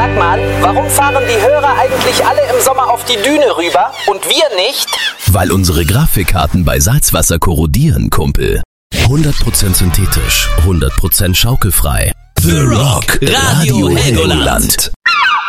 Sag mal, warum fahren die Hörer eigentlich alle im Sommer auf die Düne rüber und wir nicht? Weil unsere Grafikkarten bei Salzwasser korrodieren, Kumpel. 100% synthetisch, 100% schaukelfrei. The Rock Radio Helgoland.